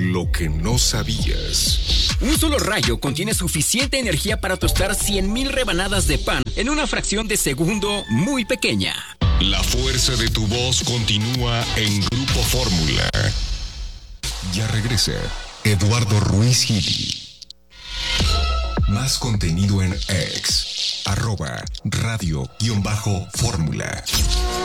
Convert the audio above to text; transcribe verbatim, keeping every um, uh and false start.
Lo que no sabías. Un solo rayo contiene suficiente energía para tostar cien mil rebanadas de pan en una fracción de segundo muy pequeña. La fuerza de tu voz continúa en Grupo Fórmula. Ya regresa Eduardo Ruiz Gili. Más contenido en X, arroba radio-fórmula.